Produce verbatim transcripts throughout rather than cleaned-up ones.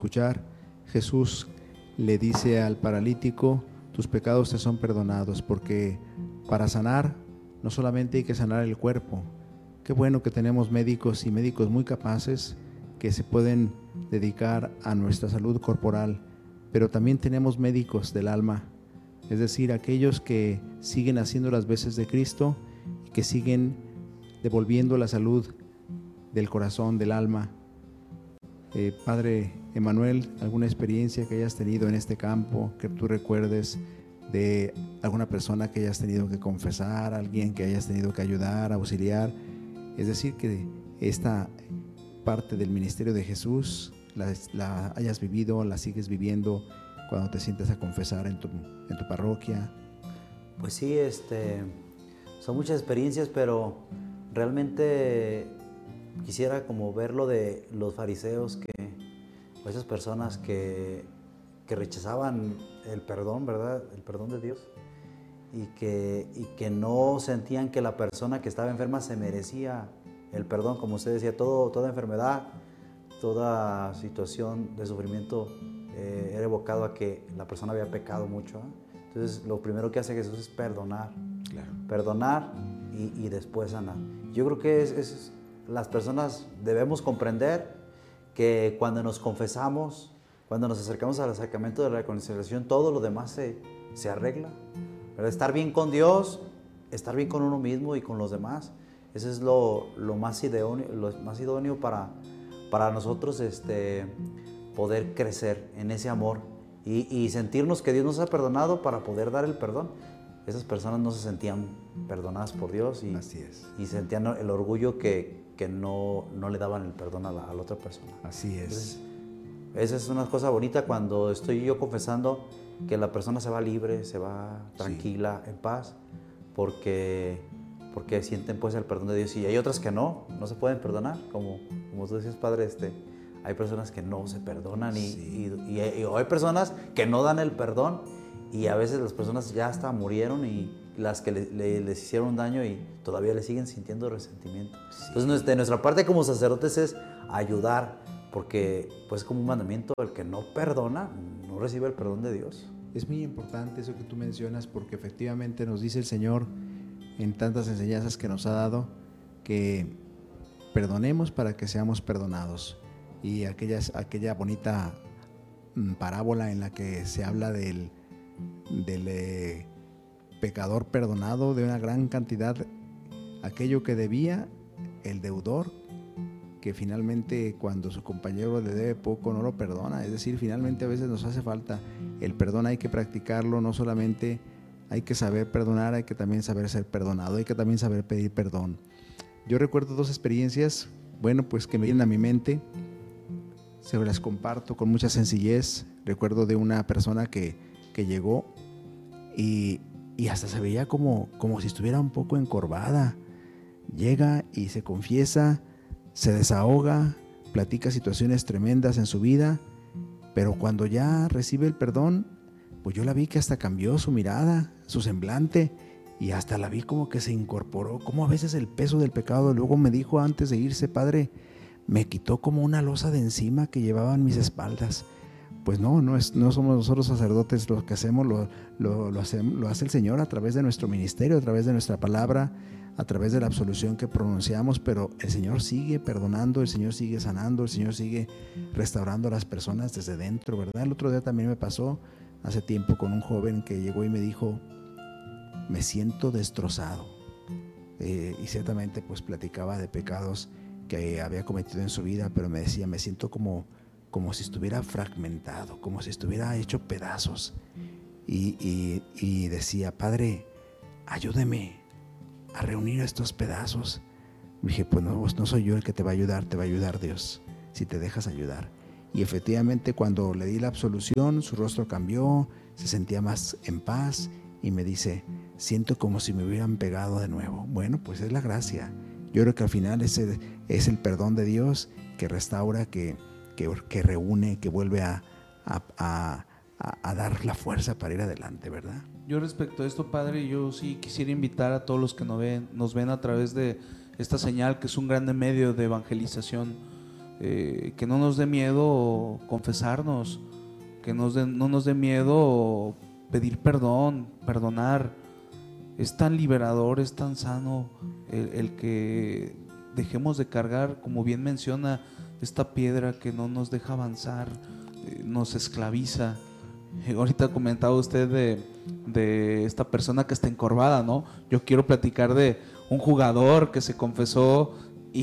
escuchar, Jesús le dice al paralítico: tus pecados te son perdonados, porque para sanar no solamente hay que sanar el cuerpo. Qué bueno que tenemos médicos y médicos muy capaces que se pueden dedicar a nuestra salud corporal, pero también tenemos médicos del alma, es decir, aquellos que siguen haciendo las veces de Cristo y que siguen devolviendo la salud del corazón, del alma. Eh, Padre Emanuel, ¿alguna experiencia que hayas tenido en este campo, que tú recuerdes, de alguna persona que hayas tenido que confesar, alguien que hayas tenido que ayudar, auxiliar? Es decir, que esta parte del ministerio de Jesús la, la hayas vivido, la sigues viviendo cuando te sientas a confesar en tu, en tu parroquia. Pues sí, este, son muchas experiencias, pero realmente quisiera como ver lo de los fariseos, que, o esas personas que, que rechazaban el perdón, ¿verdad? El perdón de Dios, y que, y que no sentían que la persona que estaba enferma se merecía el perdón. Como usted decía, todo, toda enfermedad, toda situación de sufrimiento eh, era evocado a que la persona había pecado mucho, ¿eh? Entonces lo primero que hace Jesús es perdonar, claro. perdonar y, y después sanar. Yo creo que es, es, las personas debemos comprender que cuando nos confesamos, cuando nos acercamos al sacramento de la reconciliación, todo lo demás se, se arregla. Pero estar bien con Dios, estar bien con uno mismo y con los demás, eso es lo, lo, más, idóneo, lo más idóneo para, para nosotros este, poder crecer en ese amor y, y sentirnos que Dios nos ha perdonado para poder dar el perdón. Esas personas no se sentían perdonadas por Dios y, Así es. y sentían el orgullo que, que no, no le daban el perdón a la, a la otra persona. Así es. Entonces, esa es una cosa bonita cuando estoy yo confesando, que la persona se va libre, se va tranquila, sí. en paz, porque, porque sienten pues el perdón de Dios. Y hay otras que no, no se pueden perdonar, como, como tú decías, Padre, este, hay personas que no se perdonan y, sí. y, y, y hay personas que no dan el perdón, y a veces las personas ya hasta murieron y las que le, le, les hicieron daño y todavía le siguen sintiendo resentimiento. Sí. Entonces de nuestra parte como sacerdotes es ayudar, porque pues como un mandamiento, el que no perdona no recibe el perdón de Dios. Es muy importante eso que tú mencionas, porque efectivamente nos dice el Señor en tantas enseñanzas que nos ha dado que perdonemos para que seamos perdonados. Y aquella, aquella bonita parábola en la que se habla del, del eh, pecador perdonado de una gran cantidad, aquello que debía el deudor, que finalmente cuando su compañero le debe poco no lo perdona. Es decir, finalmente a veces nos hace falta el perdón, hay que practicarlo, no solamente hay que saber perdonar, hay que también saber ser perdonado, hay que también saber pedir perdón. Yo recuerdo dos experiencias, bueno, pues que me vienen a mi mente, se las comparto con mucha sencillez. Recuerdo de una persona que, que llegó y, y hasta se veía como, como si estuviera un poco encorvada. Llega y se confiesa, se desahoga, platica situaciones tremendas en su vida, pero cuando ya recibe el perdón, pues yo la vi que hasta cambió su mirada, su semblante, y hasta la vi como que se incorporó, como a veces el peso del pecado. Luego me dijo antes de irse: Padre, me quitó como una losa de encima que llevaba en mis espaldas. Pues no, no, es, no somos nosotros sacerdotes los que hacemos, lo, lo, lo, hacemos, lo hace el Señor a través de nuestro ministerio, a través de nuestra palabra, a través de la absolución que pronunciamos, pero el Señor sigue perdonando, el Señor sigue sanando, el Señor sigue restaurando a las personas desde dentro, ¿verdad? El otro día también me pasó hace tiempo con un joven que llegó y me dijo: me siento destrozado, eh, y ciertamente pues platicaba de pecados que había cometido en su vida, pero me decía: me siento como, como si estuviera fragmentado, como si estuviera hecho pedazos, y, y, y decía: Padre, ayúdeme a reunir estos pedazos. Me dije: pues no, no soy yo el que te va a ayudar, te va a ayudar Dios, si te dejas ayudar. Y efectivamente, cuando le di la absolución, su rostro cambió, se sentía más en paz y me dice: siento como si me hubieran pegado de nuevo. Bueno, pues es la gracia. Yo creo que al final ese es el perdón de Dios que restaura, que, que, que reúne, que vuelve a, a, a, a dar la fuerza para ir adelante, ¿verdad? Yo respecto a esto, Padre, yo sí quisiera invitar a todos los que nos ven, nos ven a través de esta señal, que es un grande medio de evangelización eh, que no nos dé miedo confesarnos, que nos de, no nos dé miedo pedir perdón, perdonar. Es tan liberador, es tan sano el, el que dejemos de cargar, como bien menciona, esta piedra que no nos deja avanzar, eh, nos esclaviza. Eh, ahorita comentaba usted de, de esta persona que está encorvada, ¿no? Yo quiero platicar de un jugador que se confesó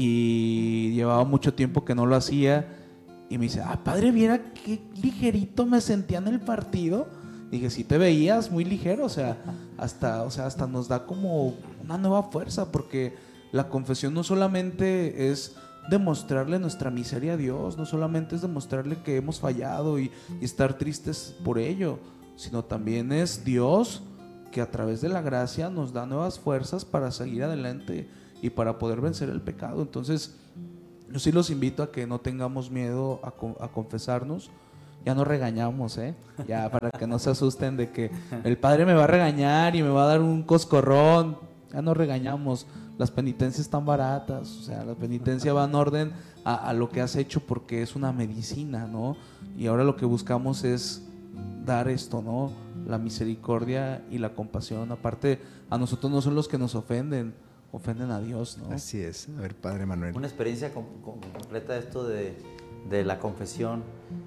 y llevaba mucho tiempo que no lo hacía y me dice, ah, padre, viera qué ligerito me sentía en el partido. Dije, sí te veías muy ligero, o sea, hasta, o sea, hasta nos da como una nueva fuerza, porque la confesión no solamente es demostrarle nuestra miseria a Dios, no solamente es demostrarle que hemos fallado y, y estar tristes por ello, sino también es Dios que a través de la gracia nos da nuevas fuerzas para seguir adelante y para poder vencer el pecado. Entonces, yo sí los invito a que no tengamos miedo a, a confesarnos. Ya no regañamos, ¿eh? Ya, para que no se asusten de que el padre me va a regañar y me va a dar un coscorrón. Ya no regañamos. Las penitencias están baratas, o sea, la penitencia va en orden a, a lo que has hecho, porque es una medicina, ¿no? Y ahora lo que buscamos es dar esto, ¿no? La misericordia y la compasión. Aparte, a nosotros no son los que nos ofenden, ofenden a Dios, ¿no? Así es. A ver, padre Manuel. Una experiencia com- com- completa esto de, de la confesión,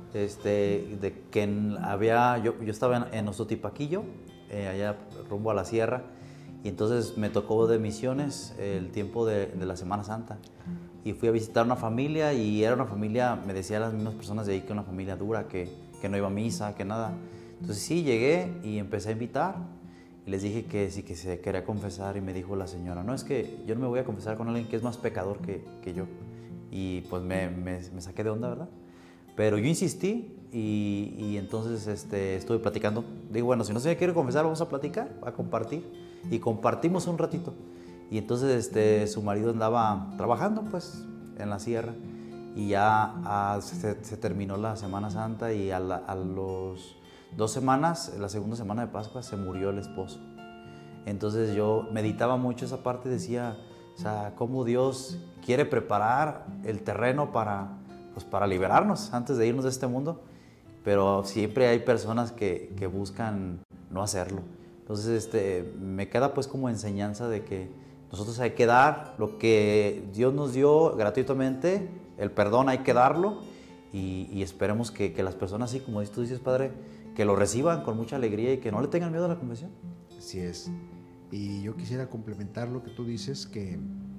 este, de que en- había, yo, yo estaba en, en Ozotipaquillo, eh, allá rumbo a la sierra, y entonces me tocó de misiones el tiempo de, de la Semana Santa, y fui a visitar una familia, y era una familia, me decían las mismas personas de ahí, que una familia dura, que, que no iba a misa, que nada. Entonces sí, llegué y empecé a invitar, y les dije que sí, que se quería confesar, y me dijo la señora, no, es que yo no me voy a confesar con alguien que es más pecador que, que yo. Y pues me, me, me saqué de onda, ¿verdad? Pero yo insistí, y, y entonces este, estuve platicando. Digo, bueno, si no se quiere confesar, vamos a platicar, a compartir. Y compartimos un ratito. Y entonces este, su marido andaba trabajando, pues, en la sierra. Y ya a, se, se terminó la Semana Santa, y a, la, a los dos semanas, la segunda semana de Pascua, se murió el esposo. Entonces yo meditaba mucho esa parte, decía, o sea, cómo Dios quiere preparar el terreno para, pues, para liberarnos antes de irnos de este mundo, pero siempre hay personas que, que buscan no hacerlo. Entonces este, me queda pues como enseñanza de que nosotros hay que dar lo que Dios nos dio gratuitamente, el perdón hay que darlo, y, y esperemos que, que las personas, así como tú dices, Padre, que lo reciban con mucha alegría y que no le tengan miedo a la confesión. Así es. Y yo quisiera complementar lo que tú dices, que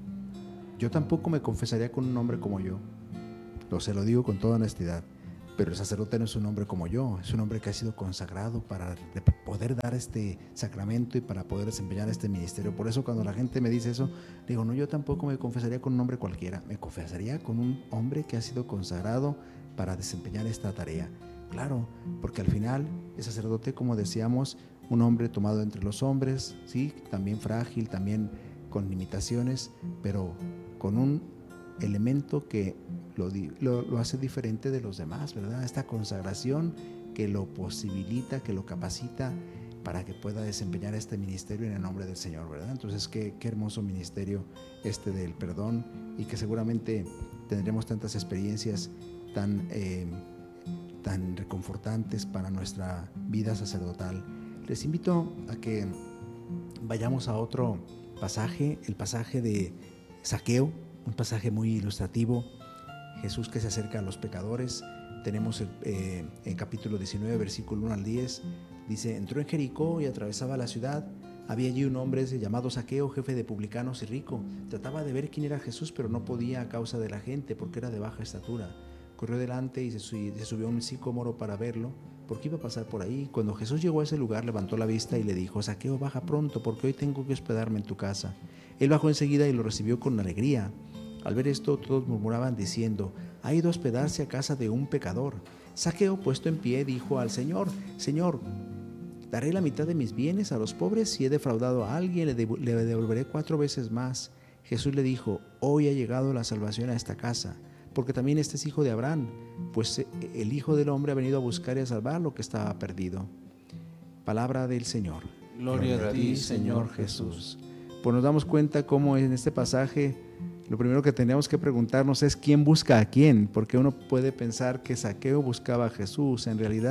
yo tampoco me confesaría con un hombre como yo. Lo, se lo digo con toda honestidad. Pero el sacerdote no es un hombre como yo, es un hombre que ha sido consagrado para poder dar este sacramento y para poder desempeñar este ministerio. Por eso cuando la gente me dice eso, digo, no, yo tampoco me confesaría con un hombre cualquiera, me confesaría con un hombre que ha sido consagrado para desempeñar esta tarea. Claro, porque al final el sacerdote, como decíamos, un hombre tomado entre los hombres, sí, también frágil, también con limitaciones, pero con un elemento que lo, lo, lo hace diferente de los demás, ¿verdad? Esta consagración que lo posibilita, que lo capacita para que pueda desempeñar este ministerio en el nombre del Señor, ¿verdad? Entonces, qué, qué hermoso ministerio este del perdón, y que seguramente tendremos tantas experiencias tan, eh, tan reconfortantes para nuestra vida sacerdotal. Les invito a que vayamos a otro pasaje, el pasaje de Zaqueo, un pasaje muy ilustrativo. Jesús que se acerca a los pecadores. Tenemos el, eh, el capítulo diecinueve, versículo uno al diez. Dice, entró en Jericó y atravesaba la ciudad. Había allí un hombre llamado Zaqueo, jefe de publicanos y rico. Trataba de ver quién era Jesús, pero no podía a causa de la gente, porque era de baja estatura. Corrió delante y se, se subió a un sicómoro para verlo, porque iba a pasar por ahí. Cuando Jesús llegó a ese lugar, levantó la vista y le dijo, Zaqueo, baja pronto, porque hoy tengo que hospedarme en tu casa. Él bajó enseguida y lo recibió con alegría. Al ver esto, todos murmuraban diciendo, ha ido a hospedarse a casa de un pecador. Zaqueo, puesto en pie, dijo al Señor, Señor, daré la mitad de mis bienes a los pobres. Si he defraudado a alguien, le, dev- le devolveré cuatro veces más. Jesús le dijo, hoy ha llegado la salvación a esta casa, porque también este es hijo de Abraham, pues el Hijo del Hombre ha venido a buscar y a salvar lo que estaba perdido. Palabra del Señor. Gloria, Gloria a ti, Señor Jesús. Jesús. Pues nos damos cuenta cómo en este pasaje lo primero que tenemos que preguntarnos es quién busca a quién, porque uno puede pensar que Zaqueo buscaba a Jesús. En realidad